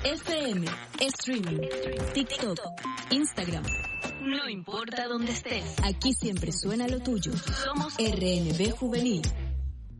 FM, streaming, TikTok, Instagram. No importa dónde estés. Aquí siempre suena lo tuyo. Somos RNB Juvenil.